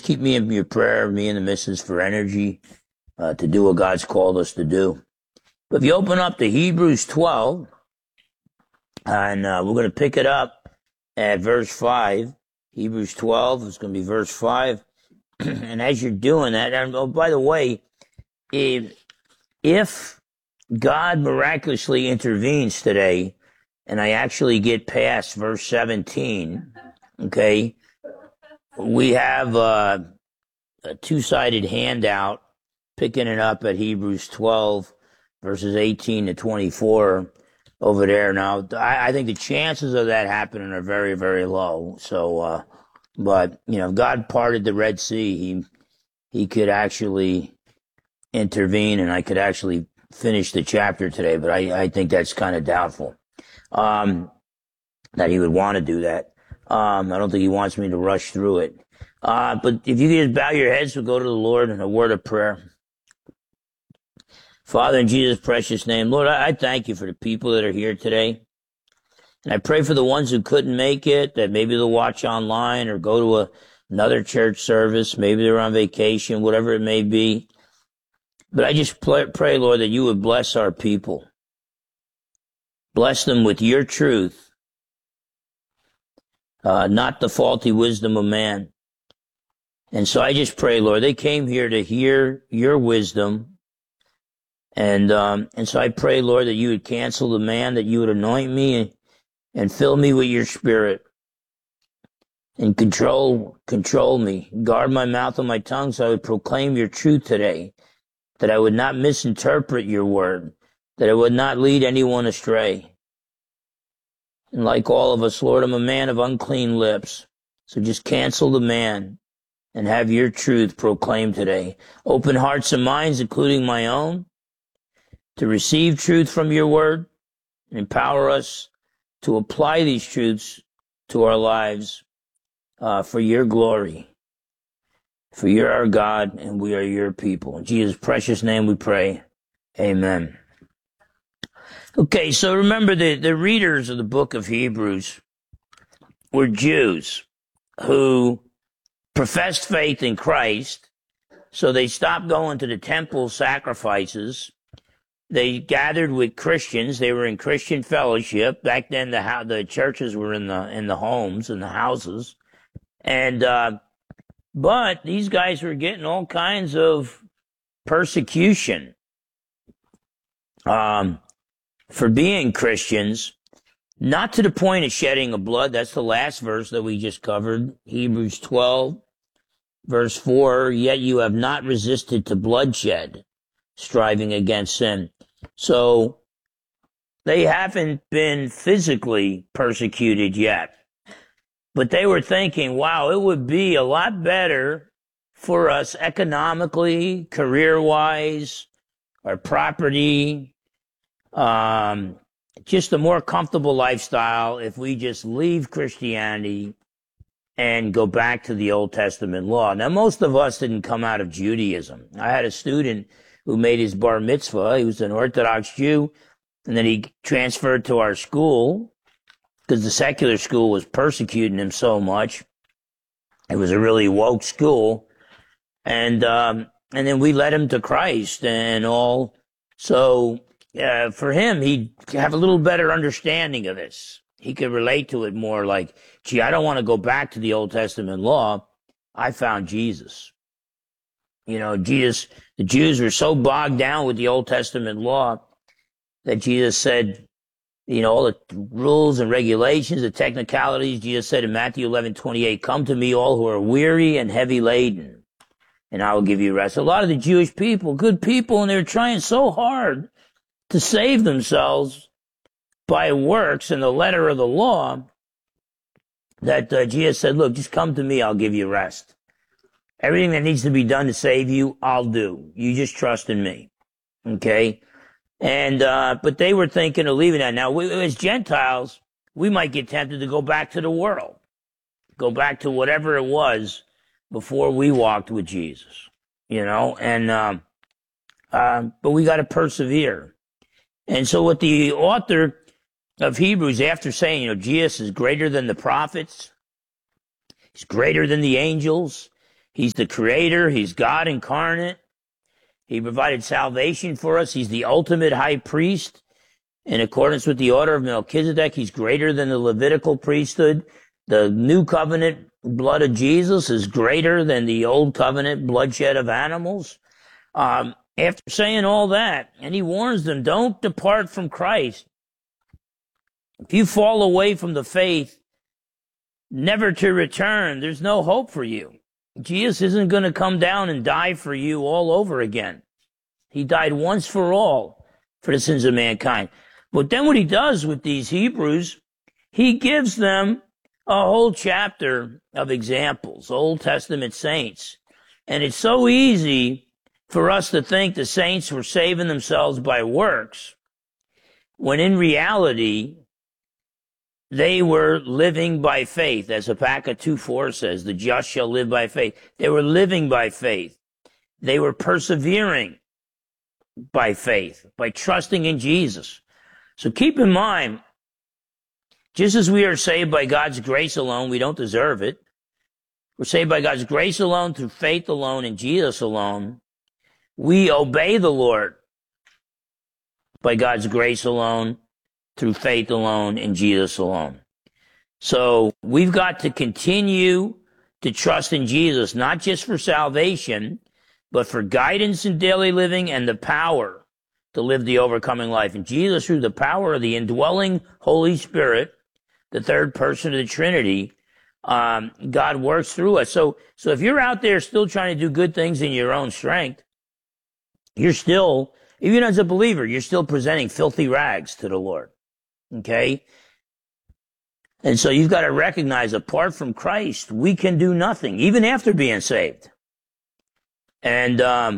just keep me in your prayer, me and the missus, for energy to do what God's called us to do. But if you open up to Hebrews 12, and we're going to pick it up at verse 5. Hebrews 12 is going to be verse 5. And as you're doing that, and oh, by the way, if God miraculously intervenes today, and I actually get past verse 17, okay, we have a two-sided handout picking it up at Hebrews 12, verses 18 to 24 over there. Now, I think the chances of that happening are very, very low. So, but, you know, if God parted the Red Sea, he could actually intervene, and I could actually finish the chapter today, but I think that's kind of doubtful, that he would want to do that. I don't think he wants me to rush through it. But if you could just bow your heads, we'll go to the Lord in a word of prayer. Father, in Jesus' precious name, Lord, I thank you for the people that are here today. And I pray for the ones who couldn't make it, that maybe they'll watch online or go to another church service. Maybe they're on vacation, whatever it may be. But I just pray, Lord, that you would bless our people. Bless them with your truth, not the faulty wisdom of man. And so I just pray, Lord, they came here to hear your wisdom. And so I pray, Lord, that you would cancel the man, that you would anoint me and fill me with your spirit, and control me. Guard my mouth and my tongue so I would proclaim your truth today, that I would not misinterpret your word, that I would not lead anyone astray. And like all of us, Lord, I'm a man of unclean lips. So just cancel the man and have your truth proclaimed today. Open hearts and minds, including my own, to receive truth from your word, and empower us to apply these truths to our lives for your glory. For you're our God, and we are your people. In Jesus' precious name we pray. Amen. Okay, so remember the readers of the book of Hebrews were Jews who professed faith in Christ, so they stopped going to the temple sacrifices. They gathered with Christians. They were in Christian fellowship. Back then, the churches were in the homes, in the houses. And but these guys were getting all kinds of persecution for being Christians, not to the point of shedding of blood. That's the last verse that we just covered, Hebrews 12, verse 4, yet you have not resisted to bloodshed, striving against sin. So they haven't been physically persecuted yet. But they were thinking, wow, it would be a lot better for us economically, career-wise, our property, just a more comfortable lifestyle if we just leave Christianity and go back to the Old Testament law. Now, most of us didn't come out of Judaism. I had a student who made his bar mitzvah. He was an Orthodox Jew, and then he transferred to our school because the secular school was persecuting him so much. It was a really woke school. And then we led him to Christ and all. So, for him, he'd have a little better understanding of this. He could relate to it more like, gee, I don't want to go back to the Old Testament law. I found Jesus. You know, Jesus, the Jews were so bogged down with the Old Testament law that Jesus said, you know, all the rules and regulations, the technicalities. Jesus said in Matthew 11:28, come to me all who are weary and heavy laden, and I will give you rest. A lot of the Jewish people, good people, and they're trying so hard to save themselves by works and the letter of the law that Jesus said, look, just come to me, I'll give you rest. Everything that needs to be done to save you, I'll do. You just trust in me. Okay? And, but they were thinking of leaving that. Now, we, as Gentiles, we might get tempted to go back to the world. Go back to whatever it was before we walked with Jesus. You know? And, but we gotta persevere. And so what the author of Hebrews, after saying, you know, Jesus is greater than the prophets, he's greater than the angels, He's the creator. He's God incarnate. He provided salvation for us. He's the ultimate high priest. In accordance with the order of Melchizedek, he's greater than the Levitical priesthood. The new covenant blood of Jesus is greater than the old covenant bloodshed of animals. After saying all that, and he warns them, don't depart from Christ. If you fall away from the faith, never to return, there's no hope for you. Jesus isn't going to come down and die for you all over again. He died once for all for the sins of mankind. But then what he does with these Hebrews, he gives them a whole chapter of examples, Old Testament saints. And it's so easy for us to think the saints were saving themselves by works, when in reality, they were living by faith. As Habakkuk 2:4 says, the just shall live by faith. They were living by faith. They were persevering by faith, by trusting in Jesus. So keep in mind, just as we are saved by God's grace alone, we don't deserve it. We're saved by God's grace alone, through faith alone, in Jesus alone. We obey the Lord by God's grace alone, through faith alone, in Jesus alone. So we've got to continue to trust in Jesus, not just for salvation, but for guidance in daily living and the power to live the overcoming life. And Jesus, through the power of the indwelling Holy Spirit, the third person of the Trinity, God works through us. So if you're out there still trying to do good things in your own strength, you're still, even as a believer, you're still presenting filthy rags to the Lord. Okay? And so you've got to recognize, apart from Christ, we can do nothing, even after being saved. And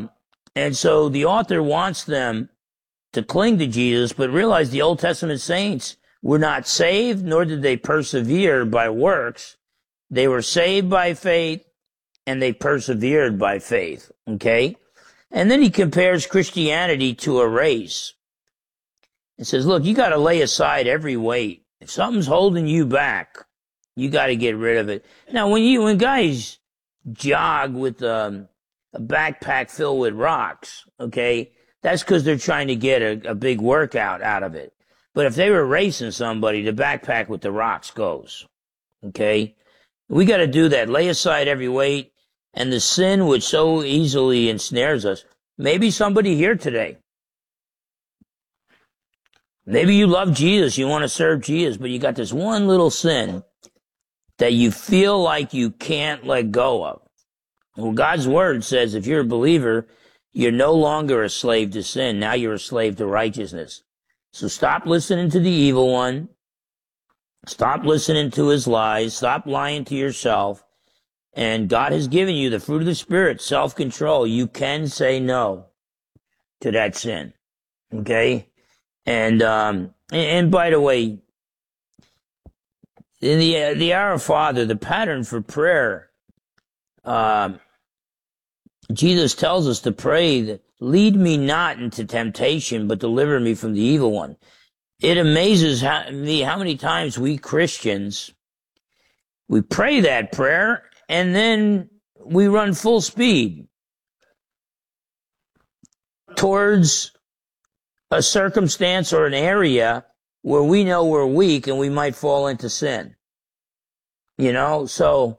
so the author wants them to cling to Jesus, but realize the Old Testament saints were not saved, nor did they persevere by works. They were saved by faith, and they persevered by faith. Okay? And then he compares Christianity to a race. It says, look, you got to lay aside every weight. If something's holding you back, you got to get rid of it. Now, when guys jog with a backpack filled with rocks, okay, that's because they're trying to get a big workout out of it. But if they were racing somebody, the backpack with the rocks goes. Okay? We got to do that. Lay aside every weight and the sin which so easily ensnares us. Maybe somebody here today, maybe you love Jesus, you want to serve Jesus, but you got this one little sin that you feel like you can't let go of. Well, God's word says if you're a believer, you're no longer a slave to sin. Now you're a slave to righteousness. So stop listening to the evil one. Stop listening to his lies. Stop lying to yourself. And God has given you the fruit of the Spirit, self-control. You can say no to that sin. Okay? And by the way, in the Our Father, the pattern for prayer, Jesus tells us to pray that, lead me not into temptation, but deliver me from the evil one. It amazes me how many times we Christians, we pray that prayer and then we run full speed towards a circumstance or an area where we know we're weak and we might fall into sin. You know, so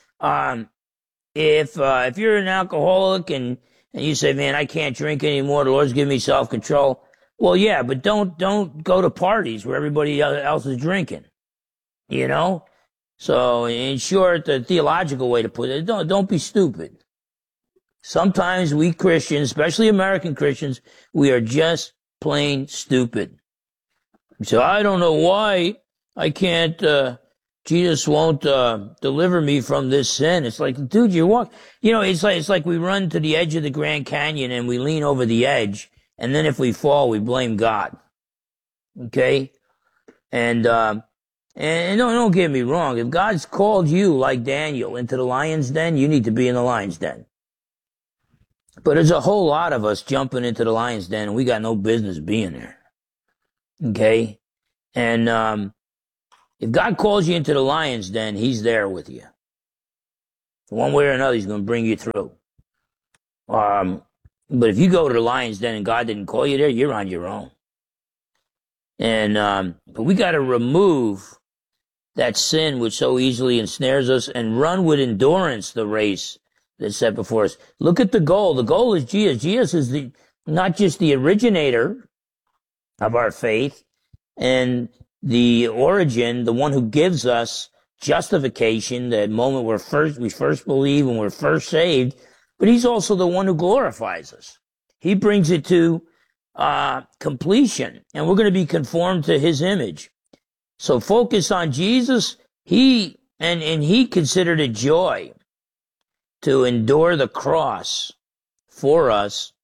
if you're an alcoholic and you say, man, I can't drink anymore, the Lord's given me self-control. Well, yeah, but don't go to parties where everybody else is drinking. You know? So, in short, the theological way to put it, don't be stupid. Sometimes we Christians, especially American Christians, we are just plain stupid. So I don't know why I can't, Jesus won't deliver me from this sin. It's like, dude, it's like we run to the edge of the Grand Canyon and we lean over the edge, and then if we fall, we blame God. Okay? And don't get me wrong, if God's called you, like Daniel, into the lion's den, you need to be in the lion's den. But there's a whole lot of us jumping into the lion's den, and we got no business being there. Okay? And if God calls you into the lion's den, he's there with you. One way or another, he's going to bring you through. But if you go to the lion's den and God didn't call you there, you're on your own. And but we got to remove that sin which so easily ensnares us and run with endurance the race that's set before us. Look at the goal. The goal is Jesus. Jesus is not just the originator of our faith and the origin, the one who gives us justification, that moment we first believe and we're first saved, but he's also the one who glorifies us. He brings it to completion, and we're going to be conformed to his image. So focus on Jesus. He considered it joy to endure the cross for us.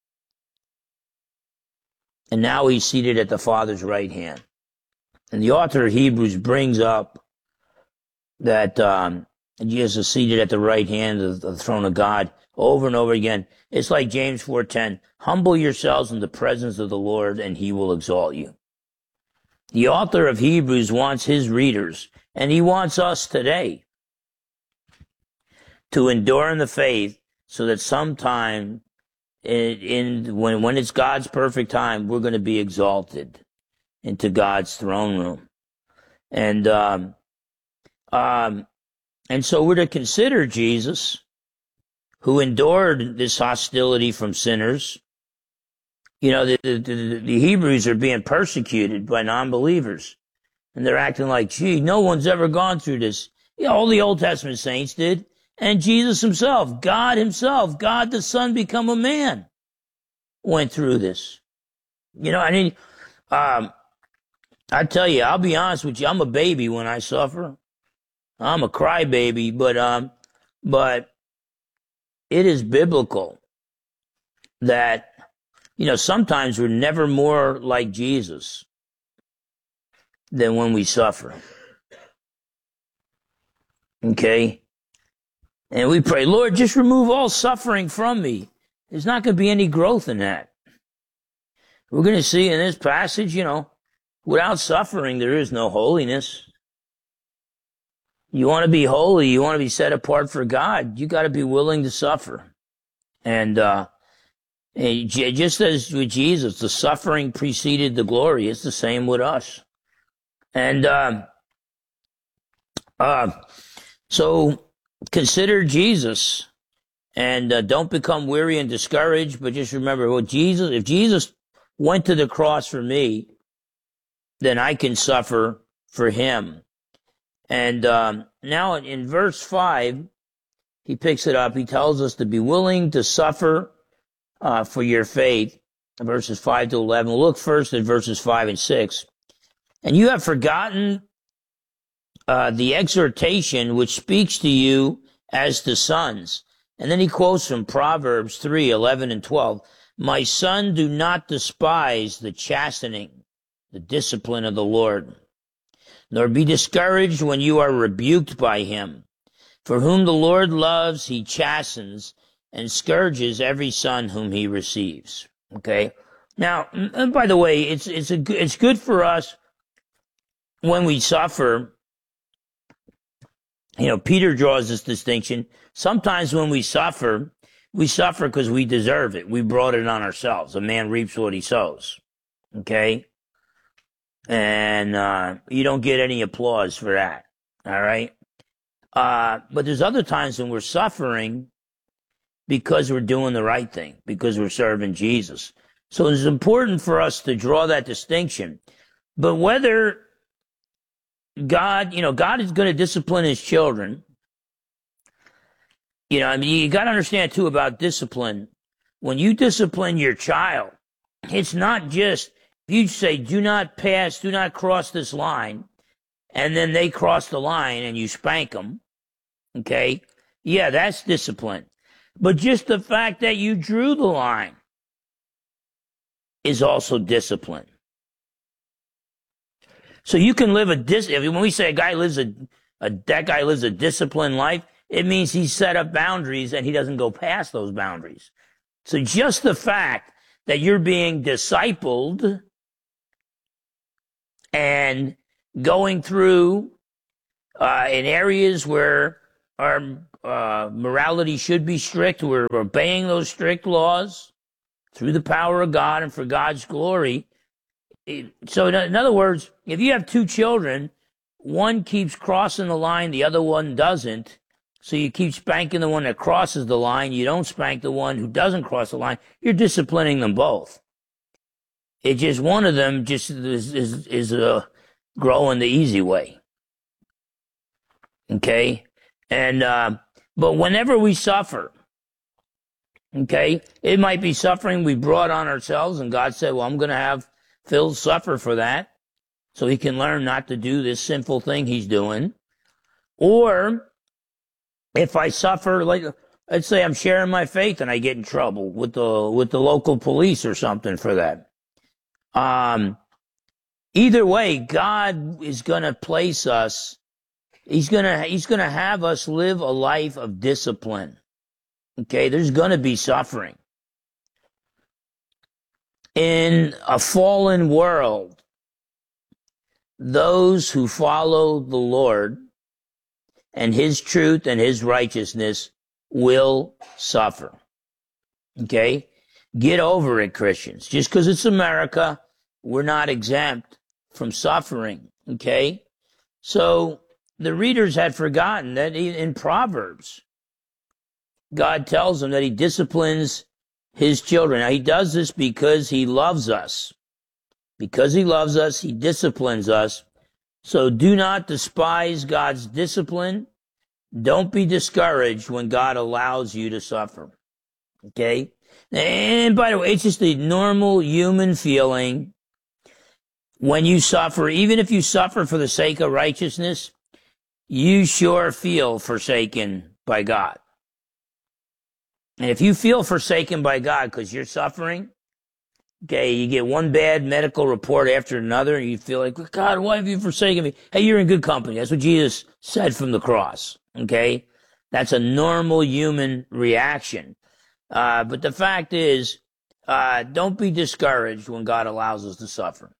And now he's seated at the Father's right hand. And the author of Hebrews brings up that Jesus is seated at the right hand of the throne of God over and over again. It's like James 4:10, humble yourselves in the presence of the Lord and he will exalt you. The author of Hebrews wants his readers, and he wants us today, to endure in the faith so that sometime when it's God's perfect time, we're going to be exalted into God's throne room. And so we're to consider Jesus, who endured this hostility from sinners. You know, the Hebrews are being persecuted by non-believers. And they're acting like, gee, no one's ever gone through this. Yeah, all the Old Testament saints did. And Jesus himself, God the Son become a man, went through this. You know, I mean, I tell you, I'll be honest with you, I'm a baby when I suffer. I'm a crybaby, but it is biblical that, you know, sometimes we're never more like Jesus than when we suffer. Okay? And we pray, Lord, just remove all suffering from me. There's not going to be any growth in that. We're going to see in this passage, you know, without suffering, there is no holiness. You want to be holy, you want to be set apart for God, you got to be willing to suffer. And just as with Jesus, the suffering preceded the glory. It's the same with us. And so consider Jesus, and don't become weary and discouraged. But just remember, if Jesus went to the cross for me, then I can suffer for him. And now in verse 5, he picks it up. He tells us to be willing to suffer for your faith, verses 5 to 11. We'll look first at verses 5 and 6. And you have forgotten the exhortation which speaks to you as to sons. And then he quotes from Proverbs 3:11 and 12. My son, do not despise the chastening, the discipline of the Lord, nor be discouraged when you are rebuked by him. For whom the Lord loves, he chastens and scourges every son whom he receives. Okay. Now, and by the way, it's good for us when we suffer. You know, Peter draws this distinction. Sometimes when we suffer because we deserve it. We brought it on ourselves. A man reaps what he sows. Okay. And you don't get any applause for that. All right. But there's other times when we're suffering because we're doing the right thing, because we're serving Jesus. So it's important for us to draw that distinction. But whether God is going to discipline his children. You know, I mean, you got to understand too about discipline. When you discipline your child, it's not just, if you say, do not cross this line, and then they cross the line and you spank them. Okay. Yeah, that's discipline. But just the fact that you drew the line is also discipline. So you can live when we say that guy lives a disciplined life, it means he's set up boundaries and he doesn't go past those boundaries. So just the fact that you're being discipled and going through in areas where are morality should be strict. We're obeying those strict laws through the power of God and for God's glory. So in other words, if you have two children, one keeps crossing the line, the other one doesn't. So you keep spanking the one that crosses the line. You don't spank the one who doesn't cross the line. You're disciplining them both. It's just one of them just is growing the easy way. Okay? And, but whenever we suffer, okay, it might be suffering we brought on ourselves, and God said, well, I'm going to have Phil suffer for that so he can learn not to do this sinful thing he's doing. Or if I suffer, like, let's say I'm sharing my faith and I get in trouble with the local police or something for that. Either way, God is going to place us. He's going to have us live a life of discipline. Okay. There's going to be suffering. In a fallen world, those who follow the Lord and his truth and his righteousness will suffer. Okay? Get over it, Christians. Just because it's America, we're not exempt from suffering. Okay? So the readers had forgotten that in Proverbs, God tells them that he disciplines his children. Now, he does this because he loves us. Because he loves us, he disciplines us. So do not despise God's discipline. Don't be discouraged when God allows you to suffer. Okay? And by the way, it's just a normal human feeling when you suffer. Even if you suffer for the sake of righteousness, you sure feel forsaken by God. And if you feel forsaken by God because you're suffering, okay, you get one bad medical report after another, and you feel like, God, why have you forsaken me? Hey, you're in good company. That's what Jesus said from the cross, okay? That's a normal human reaction. But the fact is, don't be discouraged when God allows us to suffer.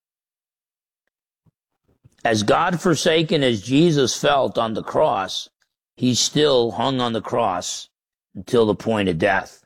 As God forsaken as Jesus felt on the cross, he still hung on the cross until the point of death,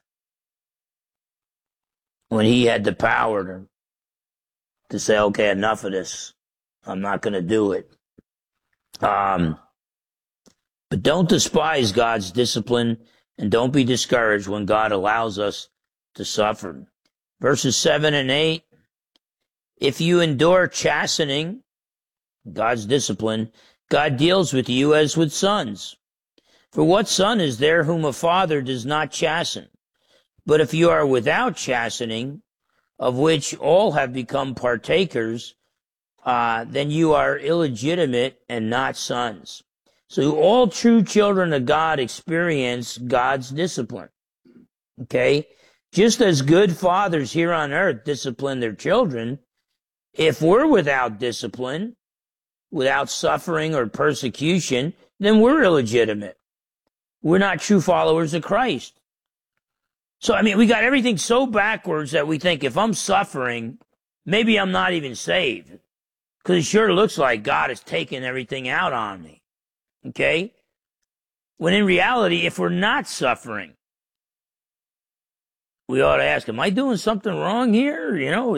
when he had the power to say, okay, enough of this. I'm not going to do it. But don't despise God's discipline, and don't be discouraged when God allows us to suffer. Verses 7 and 8, if you endure chastening, God's discipline, God deals with you as with sons. For what son is there whom a father does not chasten? But if you are without chastening, of which all have become partakers, then you are illegitimate and not sons. So all true children of God experience God's discipline. Okay? Just as good fathers here on earth discipline their children, if we're without discipline, without suffering or persecution, then we're illegitimate. We're not true followers of Christ. So, I mean, we got everything so backwards that we think if I'm suffering, maybe I'm not even saved. Because it sure looks like God is taking everything out on me. Okay? When in reality, if we're not suffering, we ought to ask, am I doing something wrong here? You know,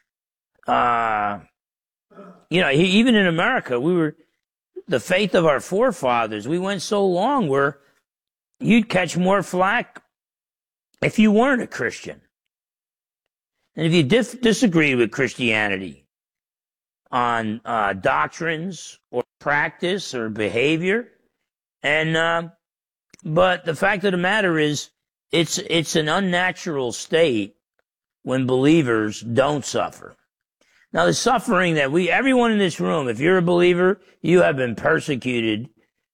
even in America, the faith of our forefathers, we went so long where you'd catch more flack if you weren't a Christian. And if you disagree with Christianity on doctrines or practice or behavior, but the fact of the matter is, it's an unnatural state when believers don't suffer. Now, the suffering that everyone in this room, if you're a believer, you have been persecuted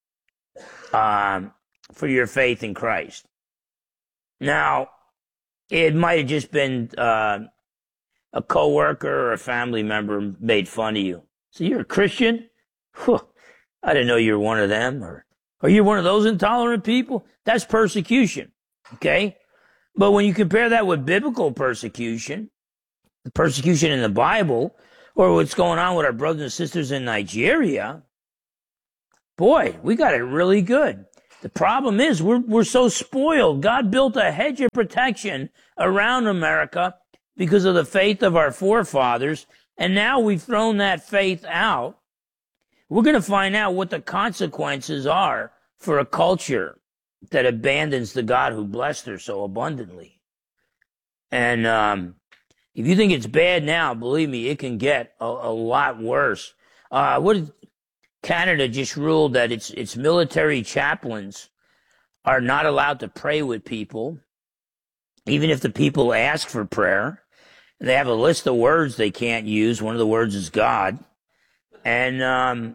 for your faith in Christ. Now, it might have just been a coworker or a family member made fun of you. So you're a Christian? Whew, I didn't know you were one of them. Or you're one of those intolerant people? That's persecution, okay? But when you compare that with biblical persecution, the persecution in the Bible, or what's going on with our brothers and sisters in Nigeria, boy, we got it really good. The problem is we're so spoiled. God built a hedge of protection around America because of the faith of our forefathers, and now we've thrown that faith out. We're going to find out what the consequences are for a culture that abandons the God who blessed her so abundantly. And if you think it's bad now, believe me, it can get a lot worse. Canada just ruled that its military chaplains are not allowed to pray with people, even if the people ask for prayer. They have a list of words they can't use. One of the words is God. And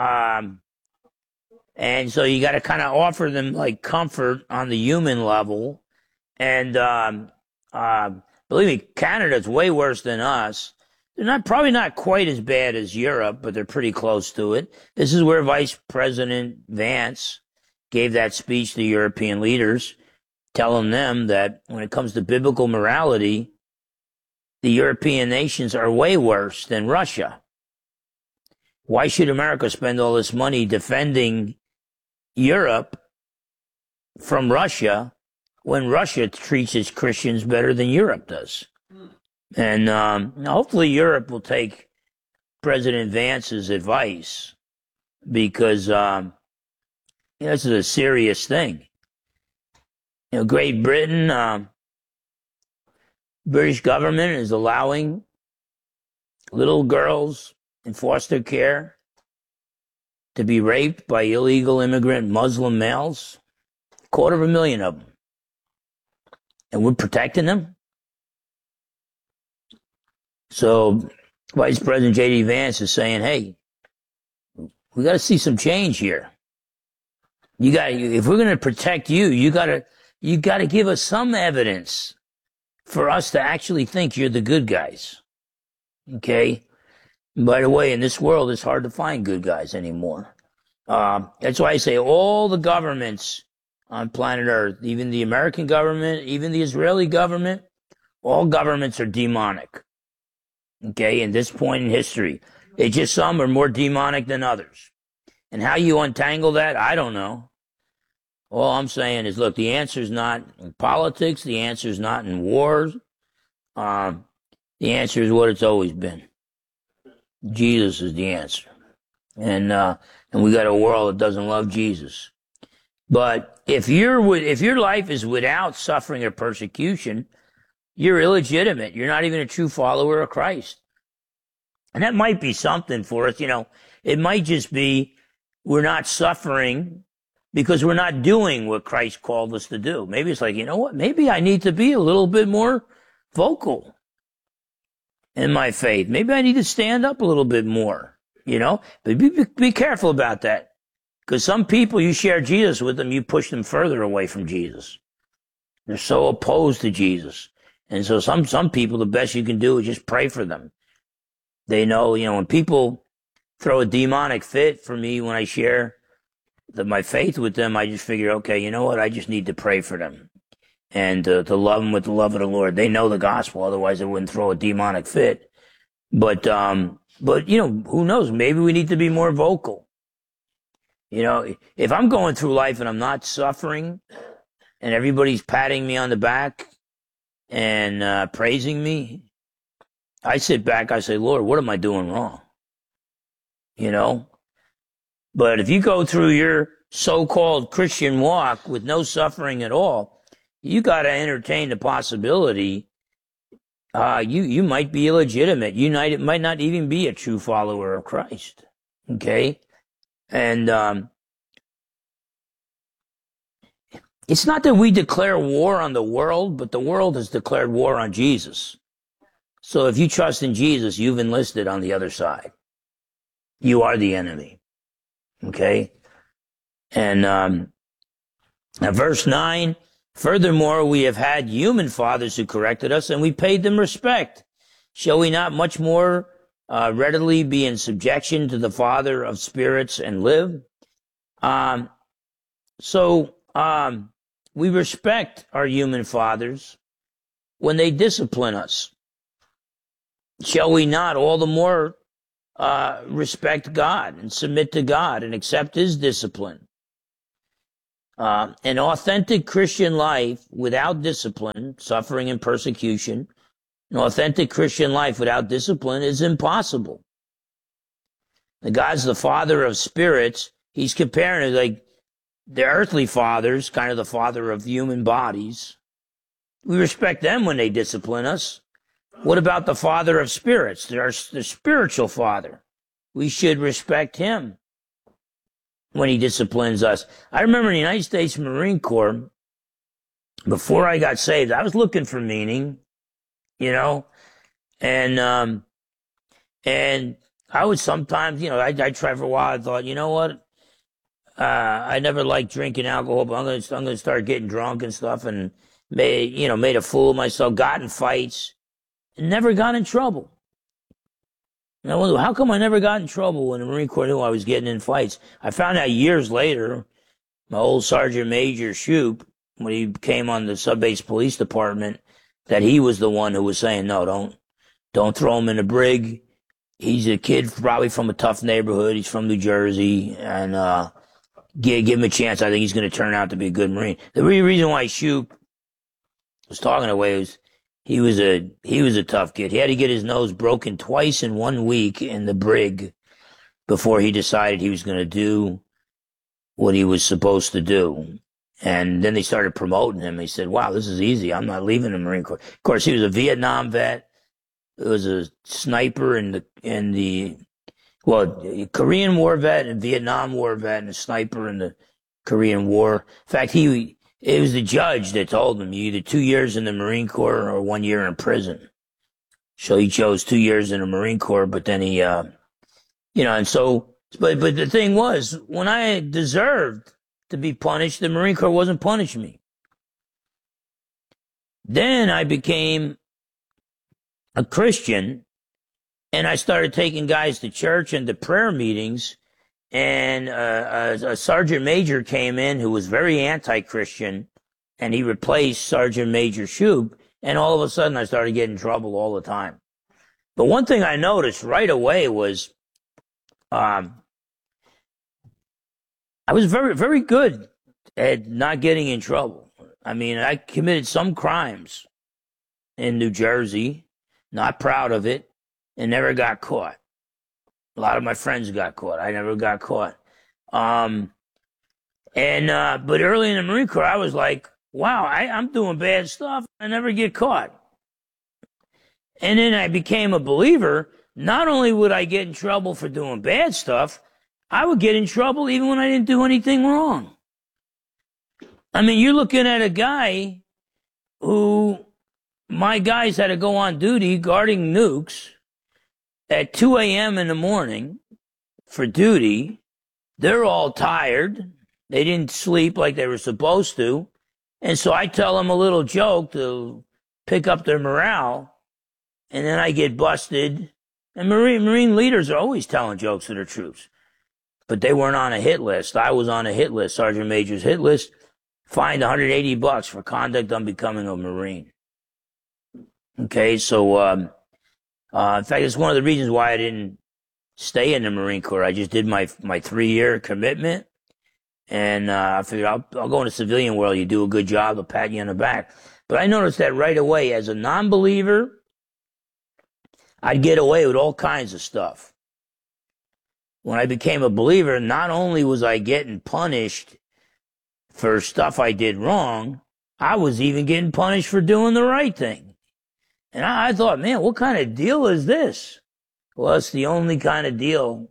so you got to kind of offer them like comfort on the human level. And believe me, Canada's way worse than us. They're probably not quite as bad as Europe, but they're pretty close to it. This is where Vice President Vance gave that speech to European leaders, telling them that when it comes to biblical morality, the European nations are way worse than Russia. Why should America spend all this money defending Europe from Russia when Russia treats its Christians better than Europe does? And hopefully Europe will take President Vance's advice, because this is a serious thing. Great Britain, British government is allowing little girls in foster care to be raped by illegal immigrant Muslim males, 250,000 of them. And we're protecting them. So Vice President J.D. Vance is saying, hey, we got to see some change here. If we're going to protect you, you got to give us some evidence for us to actually think you're the good guys. Okay? By the way, in this world, it's hard to find good guys anymore. That's why I say all the governments on planet Earth, even the American government, even the Israeli government, all governments are demonic. Okay, in this point in history. It's just some are more demonic than others. And how you untangle that, I don't know. All I'm saying is, look, the answer's not in politics. The answer's not in wars. The answer is what it's always been. Jesus is the answer. And we got a world that doesn't love Jesus. But if your life is without suffering or persecution, you're illegitimate. You're not even a true follower of Christ. And that might be something for us. It might just be we're not suffering because we're not doing what Christ called us to do. Maybe it's like, you know what? Maybe I need to be a little bit more vocal in my faith. Maybe I need to stand up a little bit more, But be careful about that. Because some people, you share Jesus with them, you push them further away from Jesus. They're so opposed to Jesus. And so some people, the best you can do is just pray for them. They know, when people throw a demonic fit for me when I share my faith with them, I just figure, okay, you know what? I just need to pray for them and to love them with the love of the Lord. They know the gospel, otherwise they wouldn't throw a demonic fit. But who knows? Maybe we need to be more vocal. If I'm going through life and I'm not suffering and everybody's patting me on the back and praising me, I sit back, I say, Lord, what am I doing wrong? But if you go through your so-called Christian walk with no suffering at all, you got to entertain the possibility you might be illegitimate. You might not even be a true follower of Christ. Okay? And it's not that we declare war on the world, but the world has declared war on Jesus. So if you trust in Jesus, you've enlisted on the other side. You are the enemy. Okay? And verse 9, furthermore, we have had human fathers who corrected us, and we paid them respect. Shall we not much more readily be in subjection to the Father of spirits and live? We respect our human fathers when they discipline us. Shall we not all the more respect God and submit to God and accept His discipline? An authentic Christian life without discipline, suffering and persecution, an authentic Christian life without discipline is impossible. The God's the father of spirits. He's comparing it like the earthly fathers, kind of the father of human bodies. We respect them when they discipline us. What about the father of spirits? The spiritual father. We should respect him when he disciplines us. I remember in the United States Marine Corps, before I got saved, I was looking for meaning, and I would sometimes, I tried for a while. I thought, you know what? I never liked drinking alcohol, but I'm gonna start getting drunk and stuff, and made a fool of myself, got in fights, and never got in trouble. And I wonder, how come I never got in trouble when the Marine Corps knew I was getting in fights? I found out years later, my old Sergeant Major Shoup, when he came on the sub-base police department, that he was the one who was saying, no, don't throw him in a brig. He's a kid probably from a tough neighborhood. He's from New Jersey, and give him a chance. I think he's going to turn out to be a good Marine. The reason why Shoup was talking away was he was a tough kid. He had to get his nose broken twice in 1 week in the brig before he decided he was going to do what he was supposed to do. And then they started promoting him. He said, wow, this is easy. I'm not leaving the Marine Corps. Of course, he was a Vietnam vet. It was a sniper in the Korean War vet and Vietnam War vet and a sniper in the Korean War. In fact, it was the judge that told him, you either 2 years in the Marine Corps or 1 year in prison. So he chose 2 years in the Marine Corps, but then he, and so, but the thing was, when I deserved to be punished, the Marine Corps wasn't punishing me. Then I became a Christian, and I started taking guys to church and to prayer meetings, and a sergeant major came in who was very anti-Christian, and he replaced Sergeant Major Shoup, and all of a sudden I started getting in trouble all the time. But one thing I noticed right away was I was very, very good at not getting in trouble. I mean, I committed some crimes in New Jersey, not proud of it, and never got caught. A lot of my friends got caught. I never got caught. But early in the Marine Corps, I was like, wow, I'm doing bad stuff. I never get caught. And then I became a believer. Not only would I get in trouble for doing bad stuff, I would get in trouble even when I didn't do anything wrong. I mean, you're looking at a guy who, my guys had to go on duty guarding nukes at 2 a.m. in the morning for duty. They're all tired. They didn't sleep like they were supposed to. And so I tell them a little joke to pick up their morale, and then I get busted. And Marine leaders are always telling jokes to their troops. But they weren't on a hit list. I was on a hit list, Sergeant Major's hit list, fined $180 for conduct unbecoming a Marine. Okay, so in fact, it's one of the reasons why I didn't stay in the Marine Corps. I just did my 3-year commitment, and I figured I'll go in the civilian world. You do a good job, they'll pat you on the back. But I noticed that right away, as a non-believer, I'd get away with all kinds of stuff. When I became a believer, not only was I getting punished for stuff I did wrong, I was even getting punished for doing the right thing. And I thought, man, what kind of deal is this? Well, it's the only kind of deal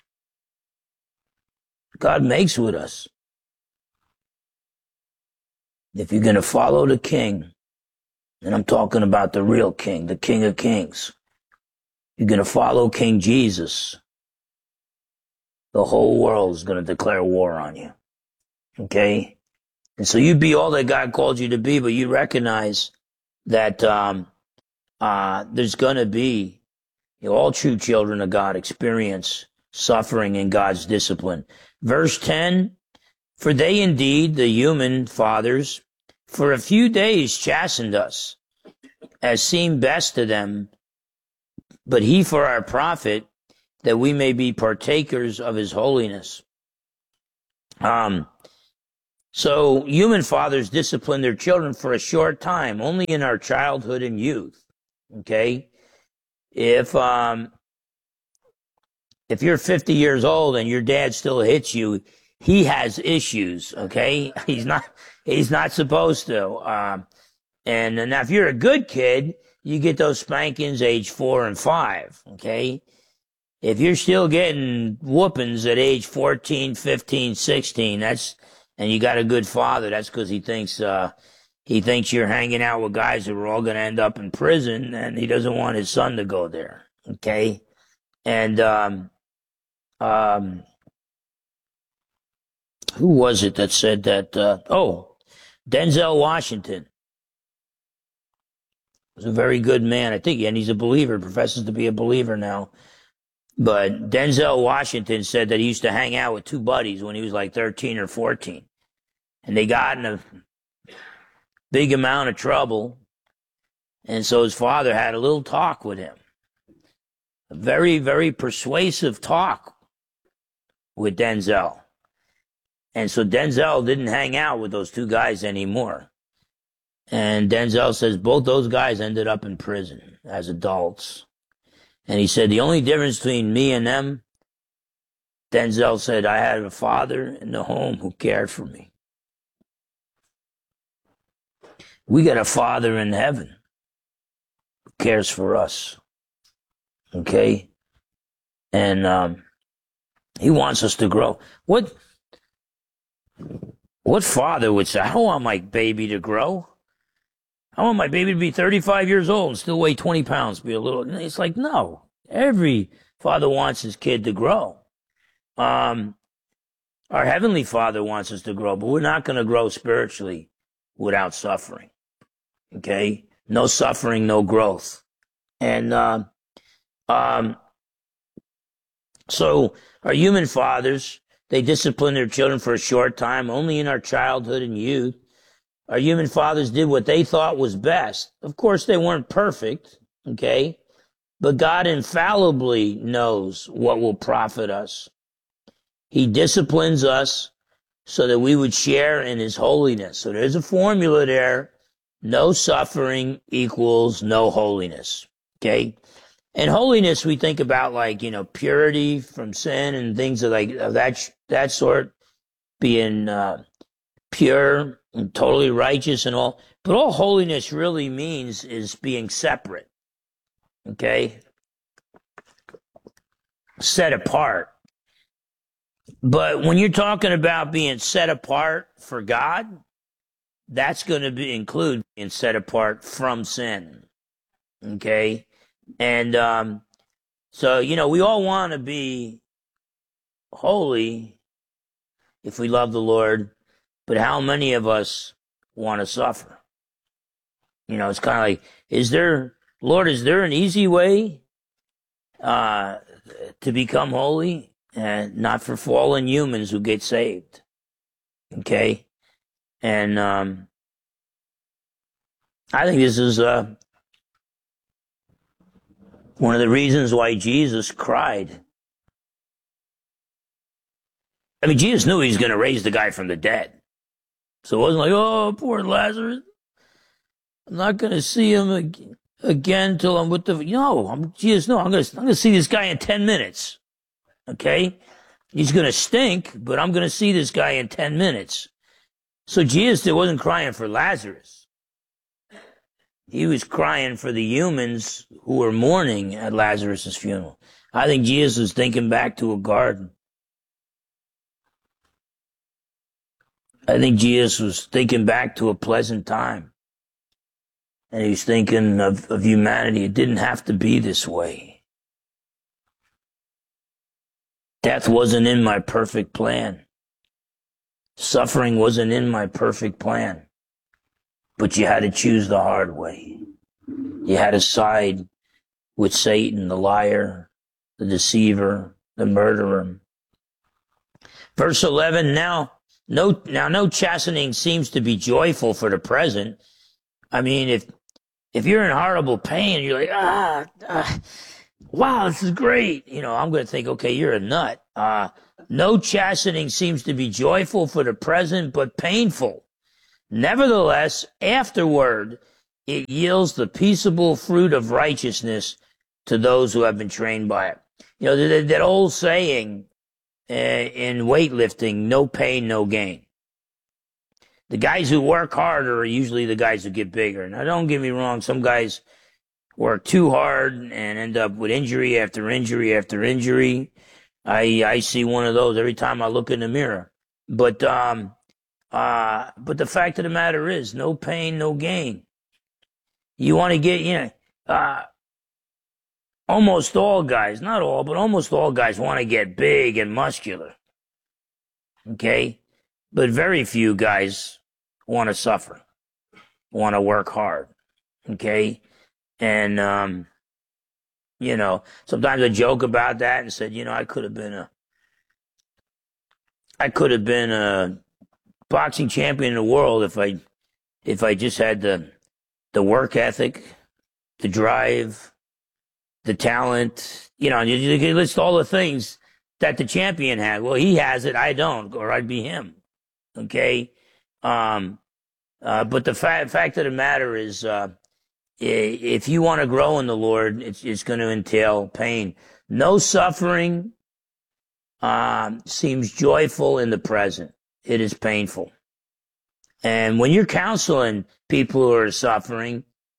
God makes with us. If you're going to follow the King, and I'm talking about the real King, the King of Kings, you're going to follow King Jesus, the whole world is going to declare war on you. Okay? And so you be all that God called you to be, but you recognize that there's going to be, all true children of God experience suffering in God's discipline. Verse 10, for they indeed, the human fathers, for a few days chastened us, as seemed best to them, but he for our profit, that we may be partakers of his holiness. So human fathers discipline their children for a short time, only in our childhood and youth. Okay? If you're 50 years old and your dad still hits you, he has issues, okay? He's not supposed to. And now if you're a good kid, you get those spankings age 4 and 5, okay? If you're still getting whoopings at age 14, 15, 16, and you got a good father, that's because he thinks you're hanging out with guys who are all going to end up in prison, and he doesn't want his son to go there, okay? And, who was it that said that? Denzel Washington was a very good man, I think, and he's a believer, professes to be a believer now. But Denzel Washington said that he used to hang out with two buddies when he was like 13 or 14. And they got in a big amount of trouble. And so his father had a little talk with him. A very, very persuasive talk with Denzel. And so Denzel didn't hang out with those two guys anymore. And Denzel says both those guys ended up in prison as adults. And he said, the only difference between me and them, Denzel said, I had a father in the home who cared for me. We got a father in heaven who cares for us. Okay? And he wants us to grow. What father would say, I don't want my baby to grow. I want my baby to be 35 years old and still weigh 20 pounds, be a little. It's like, no. Every father wants his kid to grow. Our Heavenly Father wants us to grow, but we're not going to grow spiritually without suffering. Okay? No suffering, no growth. And so our human fathers, they discipline their children for a short time, only in our childhood and youth. Our human fathers did what they thought was best. Of course, they weren't perfect, okay? But God infallibly knows what will profit us. He disciplines us so that we would share in His holiness. So there's a formula there. No suffering equals no holiness, okay? And holiness, we think about like, purity from sin and things of that sort, being pure and totally righteous and all. But all holiness really means is being separate. Okay? Set apart. But when you're talking about being set apart for God, that's going to include being set apart from sin. Okay? And so, we all want to be holy if we love the Lord. But how many of us want to suffer? It's kind of like, Lord, is there an easy way to become holy? And not for fallen humans who get saved. Okay? And I think this is one of the reasons why Jesus cried. I mean, Jesus knew he was going to raise the guy from the dead. So it wasn't like, oh, poor Lazarus. I'm not going to see him again till I'm with Jesus, no, I'm going to see this guy in 10 minutes. Okay? He's going to stink, but I'm going to see this guy in 10 minutes. So Jesus wasn't crying for Lazarus. He was crying for the humans who were mourning at Lazarus' funeral. I think Jesus was thinking back to a garden. I think Jesus was thinking back to a pleasant time. And he was thinking of humanity. It didn't have to be this way. Death wasn't in my perfect plan. Suffering wasn't in my perfect plan. But you had to choose the hard way. You had to side with Satan, the liar, the deceiver, the murderer. Verse 11, now no chastening seems to be joyful for the present. I mean, if you're in horrible pain, you're like, wow, this is great. I'm going to think, okay, you're a nut. Uh, no chastening seems to be joyful for the present, but painful. Nevertheless, afterward, it yields the peaceable fruit of righteousness to those who have been trained by it. You know, that old saying in weightlifting, no pain, no gain. The guys who work harder are usually the guys who get bigger. Now, don't get me wrong. Some guys work too hard and end up with injury after injury after injury. I see one of those every time I look in the mirror. But the fact of the matter is, no pain, no gain. You want to get, almost all guys, not all, but almost all guys want to get big and muscular. Okay? But very few guys want to suffer, want to work hard. Okay? And, sometimes I joke about that and said, I could have been a boxing champion in the world if I just had the work ethic, the drive, the talent, you can list all the things that the champion had. Well, he has it, I don't, or I'd be him. Okay? But the fact of the matter is, if you want to grow in the Lord, it's going to entail pain. No suffering seems joyful in the present. It is painful. And when you're counseling people who are suffering,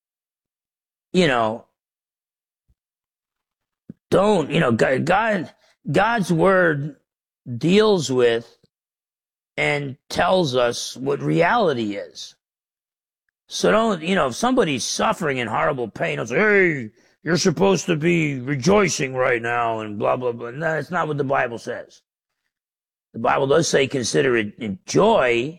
God's word deals with and tells us what reality is. So don't, if somebody's suffering in horrible pain, don't say, hey, you're supposed to be rejoicing right now and blah, blah, blah. No, that's not what the Bible says. The Bible does say consider it joy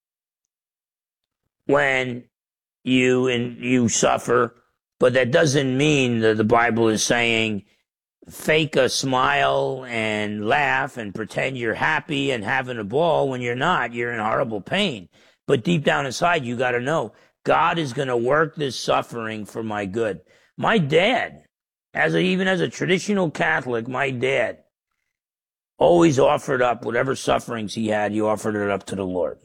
when you suffer, but that doesn't mean that the Bible is saying fake a smile and laugh and pretend you're happy and having a ball when you're not. You're in horrible pain. But deep down inside, you got to know God is going to work this suffering for my good. My dad, even as a traditional Catholic, my dad always offered up whatever sufferings he had, he offered it up to the Lord.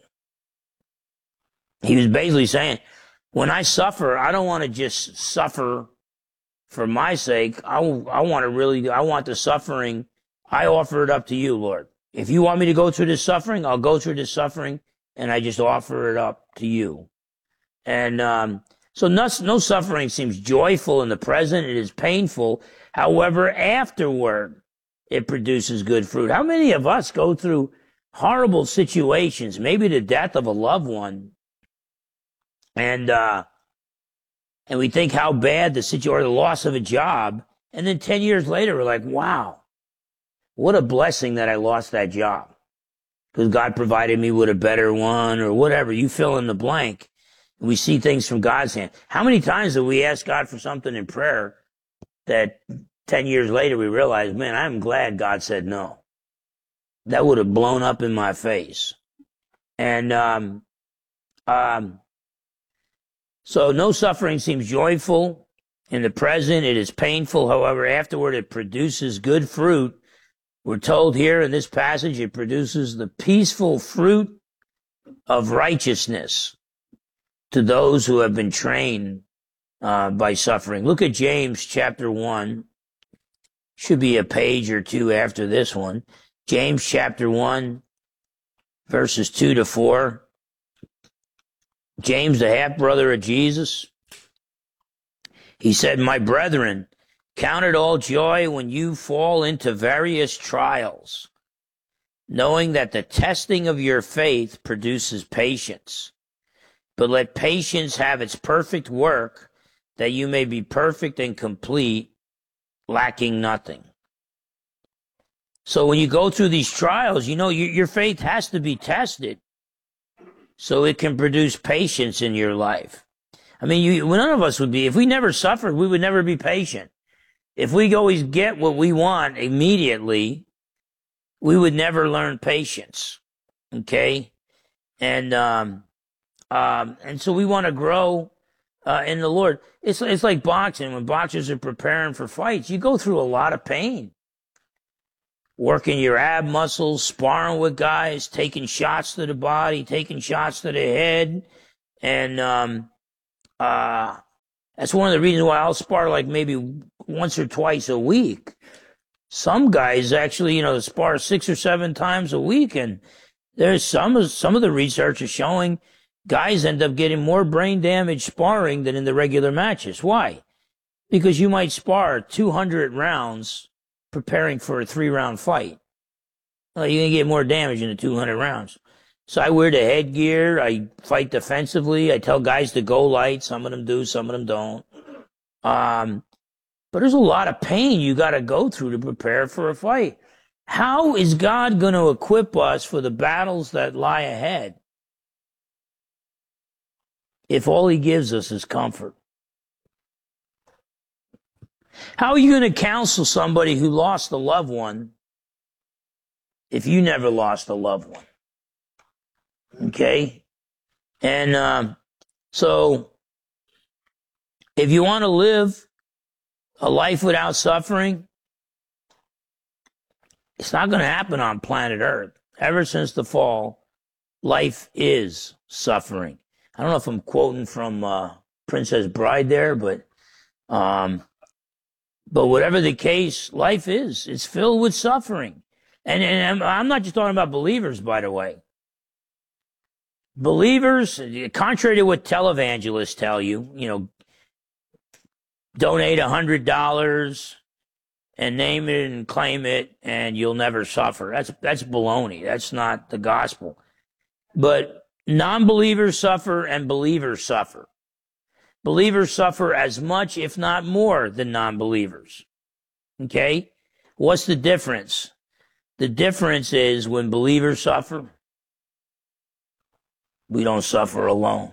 He was basically saying, when I suffer, I don't want to just suffer for my sake. I want the suffering. I offer it up to you, Lord. If you want me to go through this suffering, I'll go through this suffering, and I just offer it up to you. And so no suffering seems joyful in the present. It is painful. However, afterward, it produces good fruit. How many of us go through horrible situations, maybe the death of a loved one, and we think how bad the situation, or the loss of a job, and then 10 years later, we're like, wow, what a blessing that I lost that job. Because God provided me with a better one, or whatever. You fill in the blank. We see things from God's hand. How many times have we asked God for something in prayer that 10 years later we realize, man, I'm glad God said no. That would have blown up in my face. And so no suffering seems joyful in the present. It is painful. However, afterward it produces good fruit. We're told here in this passage it produces the peaceful fruit of righteousness to those who have been trained by suffering. Look at James chapter 1. Should be a page or two after this one. James chapter 1, verses 2 to 4. James, the half-brother of Jesus, he said, my brethren, count it all joy when you fall into various trials, knowing that the testing of your faith produces patience. But let patience have its perfect work, that you may be perfect and complete, lacking nothing. So when you go through these trials, your faith has to be tested so it can produce patience in your life. I mean, none of us would be, if we never suffered, we would never be patient. If we always get what we want immediately, we would never learn patience. Okay? And so we want to grow in the Lord. It's like boxing. When boxers are preparing for fights, you go through a lot of pain. working your ab muscles, sparring with guys, taking shots to the body, taking shots to the head. And that's one of the reasons why I'll spar like maybe once or twice a week. Some guys actually, spar 6 or 7 times a week. And there's some of the research is showing guys end up getting more brain damage sparring than in the regular matches. Why? Because you might spar 200 rounds preparing for a 3-round fight. Well, you're going to get more damage in the 200 rounds. So I wear the headgear. I fight defensively. I tell guys to go light. Some of them do, some of them don't. But there's a lot of pain you got to go through to prepare for a fight. How is God going to equip us for the battles that lie ahead if all he gives us is comfort? How are you going to counsel somebody who lost a loved one if you never lost a loved one? Okay? And so if you want to live a life without suffering, it's not going to happen on planet Earth. Ever since the fall, life is suffering. I don't know if I'm quoting from Princess Bride there, but whatever the case, life is. It's filled with suffering. And I'm not just talking about believers, by the way. Believers, contrary to what televangelists tell you, donate $100 and name it and claim it and you'll never suffer. That's baloney. That's not the gospel. But non-believers suffer and believers suffer. Believers suffer as much, if not more, than non-believers. Okay? What's the difference? The difference is when believers suffer, we don't suffer alone.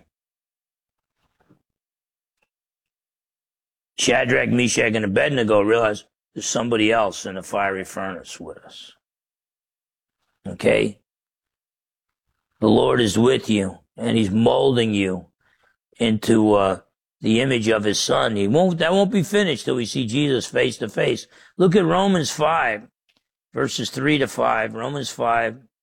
Shadrach, Meshach, and Abednego realized there's somebody else in the fiery furnace with us. Okay? The Lord is with you, and he's molding you into the image of his son. That won't be finished till we see Jesus face to face. Look at Romans 5, verses 3 to 5. Romans 5,